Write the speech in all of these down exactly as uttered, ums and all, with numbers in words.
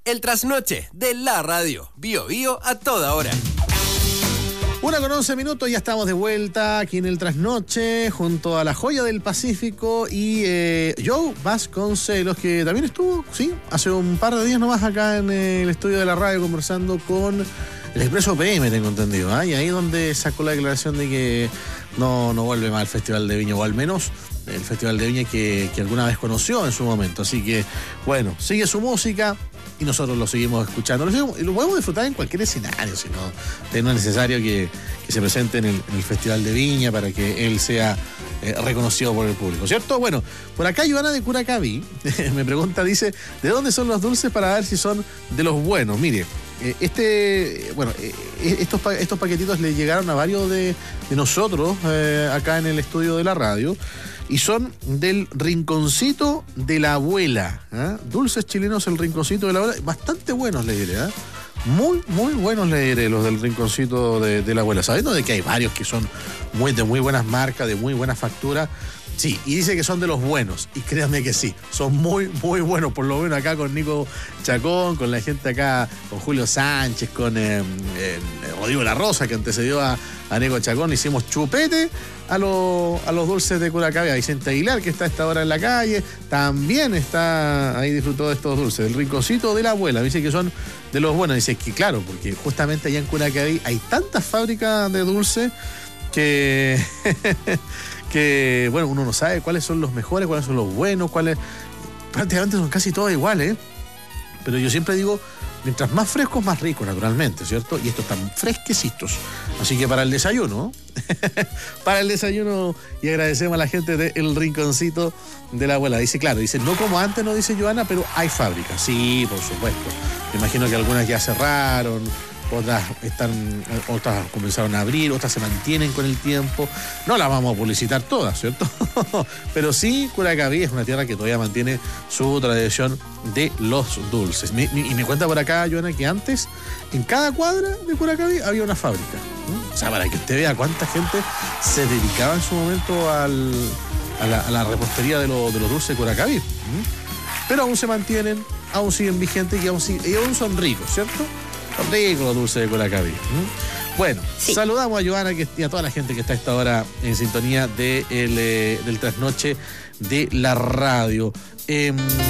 El trasnoche de la radio. Bio Bio a toda hora. Una con once minutos, ya estamos de vuelta aquí en el trasnoche junto a la joya del Pacífico y eh, Joe Vasconcelos, que también estuvo, sí, hace un par de días nomás acá en el estudio de la radio conversando con el Expreso P M, tengo entendido, ¿eh? Y ahí donde sacó la declaración de que no, no vuelve más al Festival de Viña, o al menos el Festival de Viña que, que alguna vez conoció en su momento. Así que, bueno, sigue su música y nosotros lo seguimos escuchando. Lo, seguimos, lo podemos disfrutar en cualquier escenario, si no, no es necesario que, que se presente en el, en el Festival de Viña para que él sea eh, reconocido por el público, ¿cierto? Bueno, por acá Joana de Curacaví me pregunta, dice, ¿de dónde son los dulces para ver si son de los buenos? Mire, eh, este, bueno, eh, estos, estos paquetitos le llegaron a varios de, de nosotros eh, acá en el estudio de la radio. Y son del Rinconcito de la Abuela, ¿eh? Dulces chilenos, el Rinconcito de la Abuela. Bastante buenos, le diré, ¿eh? Muy, muy buenos, le diré, los del Rinconcito de, de la Abuela. Sabiendo de que hay varios que son muy, de muy buenas marcas, de muy buena factura. Sí, y dice que son de los buenos. Y créanme que sí, son muy, muy buenos. Por lo menos acá con Nico Chacón, con la gente acá, con Julio Sánchez, con eh, eh, Rodrigo La Rosa, que antecedió a, a Nico Chacón. Hicimos chupete a, lo, a los dulces de Curacaví. A Vicente Aguilar, que está a esta hora en la calle, también está ahí, disfrutó de estos dulces. El Rinconcito de la Abuela, dice que son de los buenos. Dice que claro, porque justamente allá en Curacaví hay tantas fábricas de dulces que... que, bueno, uno no sabe cuáles son los mejores, cuáles son los buenos, cuáles... Prácticamente son casi todos iguales, ¿eh? Pero yo siempre digo, mientras más frescos, más ricos, naturalmente, ¿cierto? Y estos están fresquecitos. Así que para el desayuno, para el desayuno, y agradecemos a la gente del Rinconcito de la Abuela. Dice, claro, dice, no como antes, no dice Joana, pero hay fábricas. Sí, por supuesto. Me imagino que algunas ya cerraron, otras están, otras comenzaron a abrir, otras se mantienen con el tiempo. No las vamos a publicitar todas, ¿cierto? Pero sí, Curacaví es una tierra que todavía mantiene su tradición de los dulces. Me, me, y me cuenta por acá, Joana, que antes en cada cuadra de Curacaví había una fábrica. ¿Mm? O sea, para que usted vea cuánta gente se dedicaba en su momento al, a, la, a la repostería de, lo, de los dulces de Curacaví. ¿Mm? Pero aún se mantienen, aún siguen vigentes y aún, y aún son ricos, ¿cierto? Rico los dulces de Curacaví. ¿Mm? Bueno, sí. Saludamos a Joana que, y a toda la gente que está a esta hora en sintonía de el, eh, del trasnoche de la radio. Eh,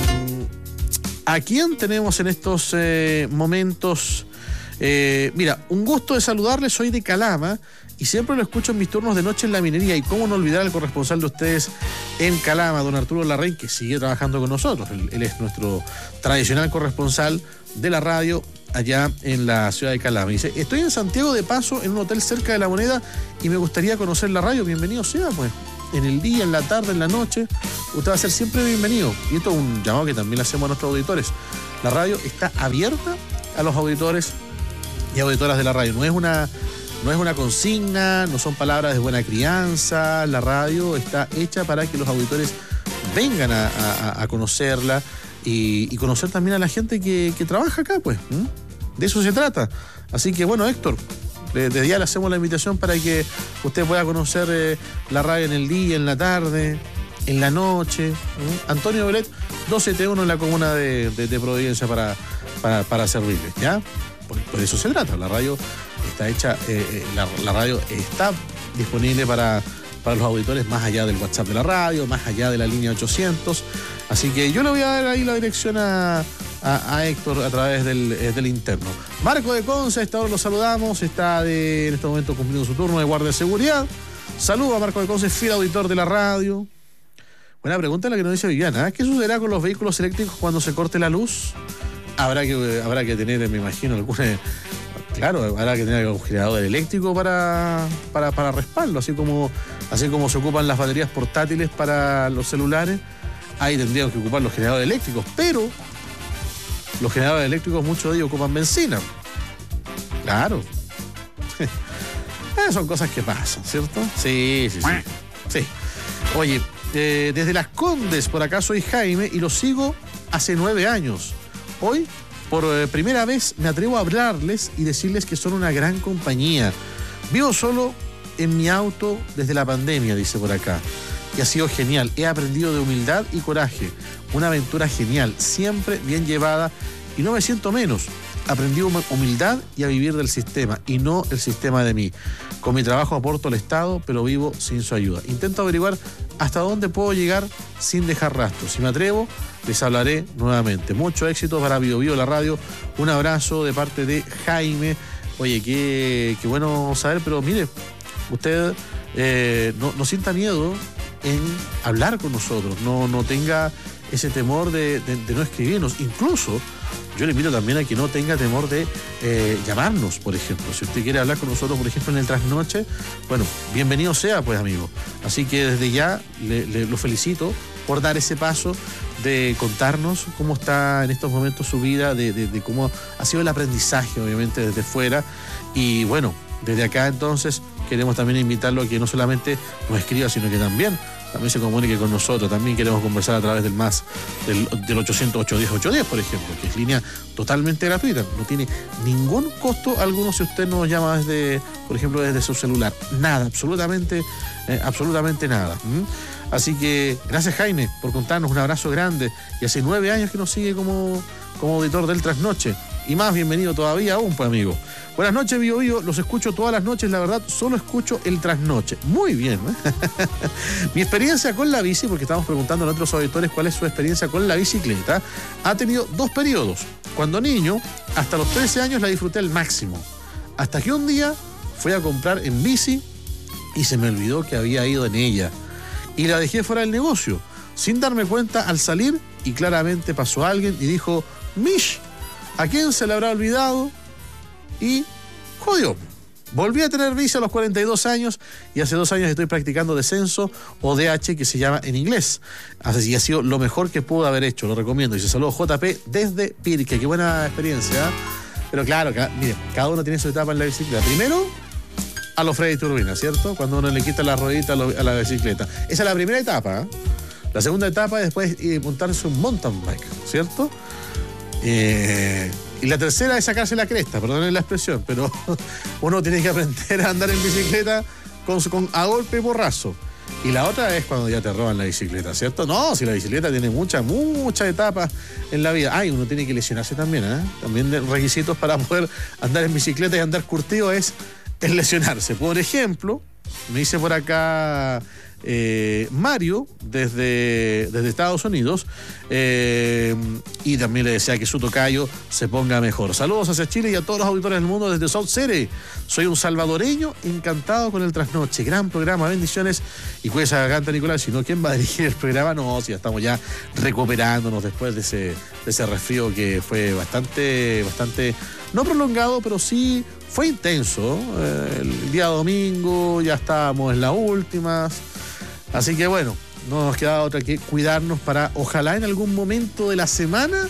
¿A quién tenemos en estos eh, momentos? Eh, mira, un gusto de saludarles, soy de Calama y siempre lo escucho en mis turnos de noche en la minería. Y cómo no olvidar al corresponsal de ustedes en Calama, don Arturo Larraín, que sigue trabajando con nosotros. Él, él es nuestro tradicional corresponsal de la radio allá en la ciudad de Calama. Dice, estoy en Santiago de paso en un hotel cerca de La Moneda y me gustaría conocer la radio. Bienvenido sea, pues. En el día, en la tarde, en la noche, usted va a ser siempre bienvenido. Y esto es un llamado que también le hacemos a nuestros auditores. La radio está abierta a los auditores y auditoras de la radio. No es una, no es una consigna, no son palabras de buena crianza. La radio está hecha para que los auditores vengan a, a, a conocerla. Y, y conocer también a la gente que, que trabaja acá, pues. ¿Mm? De eso se trata. Así que, bueno, Héctor, desde ya le hacemos la invitación para que usted pueda conocer eh, la radio en el día, en la tarde, en la noche. ¿Mm? Antonio Belet, doscientos setenta y uno en la comuna de, de, de Providencia para, para, para servirle, ¿ya? Por, por eso se trata. La radio está hecha, eh, la, la radio está disponible para... para los auditores más allá del WhatsApp de la radio, más allá de la línea ochocientos. Así que yo le voy a dar ahí la dirección a, a, a Héctor a través del, eh, del interno. Marco de Conce, a esta hora lo saludamos, está de, en este momento cumpliendo su turno de guardia de seguridad. Saludos a Marco de Conce, fiel auditor de la radio. Buena pregunta la que nos dice Viviana, ¿eh? ¿Qué sucederá con los vehículos eléctricos cuando se corte la luz? Habrá que, habrá que tener, me imagino, alguna... Claro, habrá que tener un generador eléctrico para, para, para respaldo, así como, así como se ocupan las baterías portátiles para los celulares, ahí tendríamos que ocupar los generadores eléctricos, pero los generadores eléctricos, muchos de ellos ocupan benzina. Claro. eh, son cosas que pasan, ¿cierto? Sí, sí, sí. sí. Oye, eh, desde Las Condes, por acá soy Jaime y lo sigo hace nueve años. Hoy, por eh, primera vez, me atrevo a hablarles y decirles que son una gran compañía. Vivo solo en mi auto desde la pandemia, dice por acá. Y ha sido genial. He aprendido de humildad y coraje. Una aventura genial, siempre bien llevada y no me siento menos. Aprendí humildad y a vivir del sistema y no el sistema de mí. Con mi trabajo aporto al Estado, pero vivo sin su ayuda. Intento averiguar hasta dónde puedo llegar sin dejar rastro. Si me atrevo, les hablaré nuevamente. Mucho éxito para Bio Bio, la radio. Un abrazo de parte de Jaime. Oye, qué, qué bueno saber, pero mire, usted eh, no, no sienta miedo en hablar con nosotros, no, no tenga ese temor de, de, de no escribirnos. Incluso yo le invito también a que no tenga temor de eh, llamarnos, por ejemplo. Si usted quiere hablar con nosotros, por ejemplo, en el trasnoche, bueno, bienvenido sea, pues, amigo. Así que desde ya le, le, lo felicito por dar ese paso de contarnos cómo está en estos momentos su vida, de, de, de cómo ha sido el aprendizaje, obviamente, desde fuera. Y bueno, desde acá entonces queremos también invitarlo a que no solamente nos escriba, sino que también también se comunique con nosotros. También queremos conversar a través del más del, del ochocientos, ochocientos diez, ochocientos diez, por ejemplo, que es línea totalmente gratuita, no tiene ningún costo alguno si usted nos llama desde, por ejemplo, desde su celular. Nada, absolutamente, eh, absolutamente nada. ¿Mm? Así que gracias, Jaime, por contarnos. Un abrazo grande. Y hace nueve años que nos sigue como, como auditor del Trasnoche. Y más, bienvenido todavía aún, pues, amigo. Buenas noches, Bio Bio. Los escucho todas las noches, la verdad, solo escucho el Trasnoche. Muy bien, ¿eh? Mi experiencia con la bici, porque estamos preguntando a nuestros auditores cuál es su experiencia con la bicicleta, ha tenido dos periodos. Cuando niño, hasta los trece años la disfruté al máximo. Hasta que un día fui a comprar en bici y se me olvidó que había ido en ella. Y la dejé fuera del negocio, sin darme cuenta al salir, y claramente pasó alguien y dijo, Mish, ¿a quién se le habrá olvidado? Y jodió. Volví a tener bici a los cuarenta y dos años y hace dos años estoy practicando descenso o D H, que se llama en inglés. Así ha sido lo mejor que pude haber hecho, lo recomiendo. Y se saludo J P desde Pirque. Qué buena experiencia, ¿eh? Pero claro, cada, mire, cada uno tiene su etapa en la bicicleta. Primero, a los Freddy Turbina, ¿cierto? Cuando uno le quita la ruedita a, lo, a la bicicleta. Esa es la primera etapa, ¿eh? La segunda etapa es después eh, montarse un mountain bike, ¿cierto? Eh, y la tercera es sacarse la cresta, perdonen la expresión, pero uno tiene que aprender a andar en bicicleta con, con, a golpe y porrazo. Y la otra es cuando ya te roban la bicicleta, ¿cierto? No, si la bicicleta tiene muchas, muchas etapas en la vida. Ay, uno tiene que lesionarse también, ¿eh? También de requisitos para poder andar en bicicleta y andar curtido es, es lesionarse. Por ejemplo, me dice por acá eh, Mario desde, desde Estados Unidos, eh, y también le desea que su tocayo se ponga mejor. Saludos hacia Chile y a todos los auditores del mundo desde South City. Soy un salvadoreño encantado con el Trasnoche. Gran programa, bendiciones. Y cuídese a Garganta, Nicolás. Si no, ¿quién va a dirigir el programa? No, si ya estamos ya recuperándonos después de ese, de ese resfrío que fue bastante, bastante, no prolongado, pero sí fue intenso. Eh, el día domingo ya estábamos en las últimas. Así que bueno, no nos queda otra que cuidarnos para, ojalá en algún momento de la semana,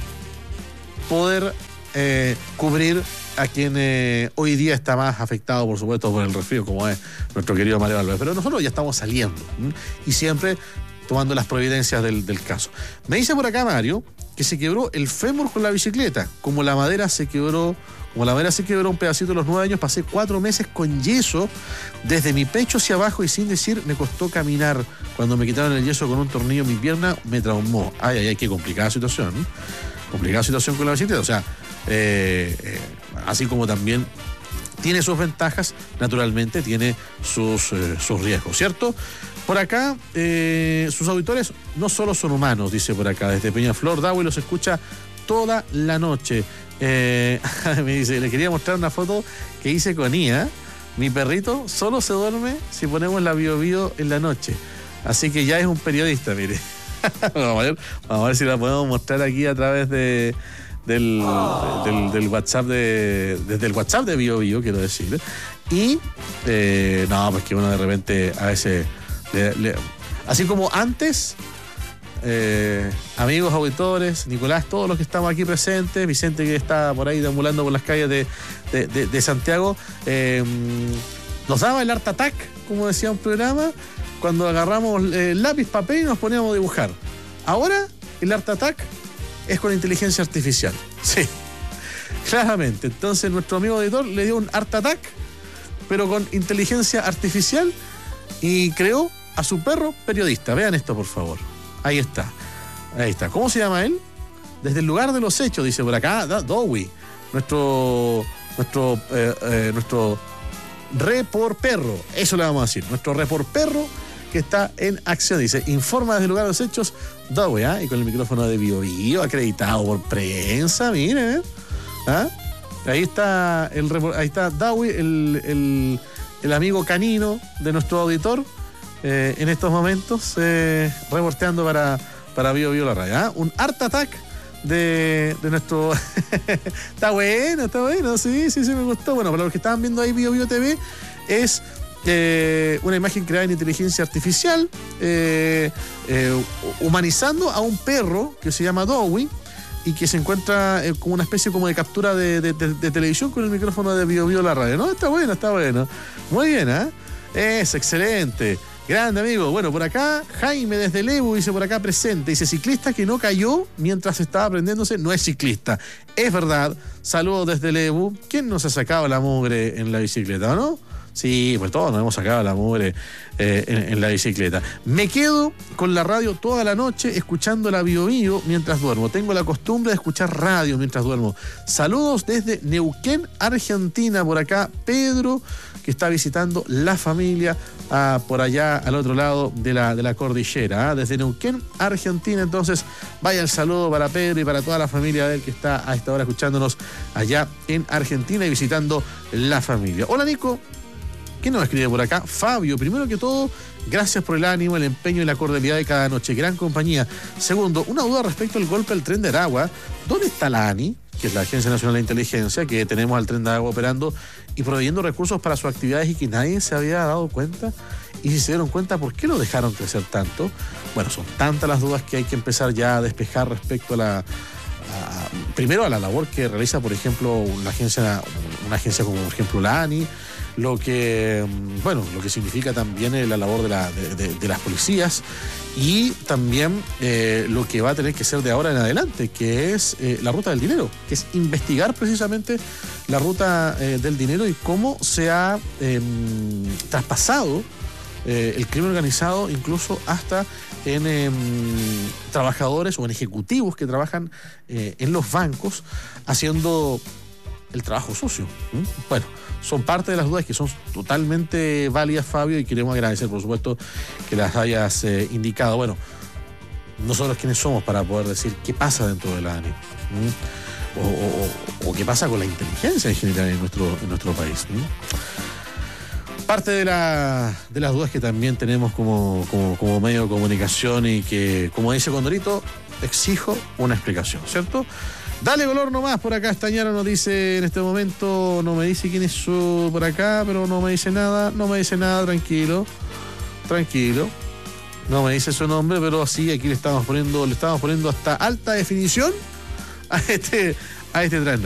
poder eh, cubrir a quien eh, hoy día está más afectado, por supuesto, por el resfrío, como es nuestro querido Mario Álvarez. Pero nosotros ya estamos saliendo, ¿m? Y siempre tomando las providencias del, del caso. Me dice por acá Mario que se quebró el fémur con la bicicleta, como la madera se quebró. Como la madera se quebró un pedacito a los nueve años, pasé cuatro meses con yeso desde mi pecho hacia abajo y sin decir me costó caminar. Cuando me quitaron el yeso con un tornillo en mi pierna, me traumó. Ay, ay, ay, qué complicada situación, ¿eh? Complicada situación con la bicicleta. O sea, eh, eh, así como también tiene sus ventajas, naturalmente tiene sus, eh, sus riesgos, ¿cierto? Por acá, eh, sus auditores no solo son humanos, dice por acá, desde Peñaflor, Dahui los escucha toda la noche. Eh, me dice, le quería mostrar una foto que hice con Ia. Mi perrito solo se duerme si ponemos la Bio Bio en la noche. Así que ya es un periodista, mire. vamos, a ver, vamos a ver si la podemos mostrar aquí a través de, del, oh. del, del WhatsApp de, desde el WhatsApp de Bio Bio, quiero decir. Y eh, no, pues que uno de repente a veces le, le, así como antes. Eh, amigos auditores, Nicolás, todos los que estamos aquí presentes, Vicente que está por ahí deambulando por las calles de, de, de, de Santiago, eh, nos daba el Art Attack, como decía un programa, cuando agarramos el lápiz, papel y nos poníamos a dibujar. Ahora el Art Attack es con inteligencia artificial. Sí, claramente. Entonces nuestro amigo editor le dio un Art Attack, pero con inteligencia artificial, y creó a su perro periodista. Vean esto, por favor. Ahí está, ahí está. ¿Cómo se llama él? desde el lugar de los hechos, dice por acá, Dowie, nuestro, nuestro, eh, eh, nuestro report perro, eso le vamos a decir, nuestro report perro que está en acción, dice, informa desde el lugar de los hechos, Dowie, ¿eh? Y con el micrófono de Bio Bio, acreditado por prensa, miren, ¿eh? ¿Ah? Ahí está el ahí está Dowie, el, el, el amigo canino de nuestro auditor, eh, en estos momentos, eh, reporteando para, para Bio Bio la radio. ¿Ah? Un Art Attack de, de nuestro... Está bueno, está bueno, sí, sí, sí, me gustó. Bueno, para los que estaban viendo ahí Bio Bio T V, es eh, una imagen creada en inteligencia artificial, eh, eh, humanizando a un perro que se llama Dowie, y que se encuentra eh, como una especie como de captura de, de, de, de televisión con el micrófono de Bio Bio la radio. No, está bueno, está bueno. Muy bien, ¿eh? Es excelente. Grande, amigo. Bueno, por acá, Jaime desde Lebu dice por acá presente. Dice, ciclista que no cayó mientras estaba aprendiéndose no es ciclista. Es verdad. Saludos desde Lebu. ¿Quién nos ha sacado la mugre en la bicicleta, o no? Sí, pues todos nos hemos sacado la mugre eh, en, en la bicicleta. Me quedo con la radio toda la noche escuchando la Bio Bio mientras duermo. Tengo la costumbre de escuchar radio mientras duermo. Saludos desde Neuquén, Argentina. Por acá, Pedro, que está visitando la familia ah, por allá al otro lado de la, de la cordillera. Ah, desde Neuquén, Argentina. Entonces, vaya el saludo para Pedro y para toda la familia de él que está a esta hora escuchándonos allá en Argentina y visitando la familia. Hola, Nico. ¿Quién nos escribe por acá? Fabio, primero que todo, gracias por el ánimo, el empeño y la cordialidad de cada noche. Gran compañía. Segundo, una duda respecto al golpe al tren de Aragua. ¿Dónde está la A N I, que es la Agencia Nacional de Inteligencia, que tenemos al tren de Aragua operando y proveyendo recursos para sus actividades y que nadie se había dado cuenta? Y si se dieron cuenta, ¿por qué lo dejaron crecer tanto? Bueno, son tantas las dudas que hay que empezar ya a despejar respecto a la... A, primero a la labor que realiza, por ejemplo, una agencia, una agencia como, por ejemplo, la A N I, lo que, bueno, lo que significa también la labor de, la, de, de, de las policías y también eh, lo que va a tener que ser de ahora en adelante, que es eh, la ruta del dinero, que es investigar precisamente la ruta eh, del dinero y cómo se ha eh, traspasado eh, el crimen organizado incluso hasta en eh, trabajadores o en ejecutivos que trabajan eh, en los bancos haciendo el trabajo sucio. ¿Mm? Bueno, son parte de las dudas que son totalmente válidas, Fabio, y queremos agradecer, por supuesto, que las hayas eh, indicado. Bueno, nosotros quiénes somos para poder decir qué pasa dentro de la A N I, ¿Mm? o, o, o qué pasa con la inteligencia en general en nuestro, en nuestro país. ¿Mm? Parte de, la, de las dudas que también tenemos como, como, como medio de comunicación y que, como dice Condorito, exijo una explicación, ¿cierto? Dale color nomás, por acá Estañaro nos dice en este momento, no me dice quién es su por acá, pero no me dice nada, no me dice nada, tranquilo, tranquilo, no me dice su nombre, pero sí, aquí le estamos poniendo, le estamos poniendo hasta alta definición a este, a este trasno.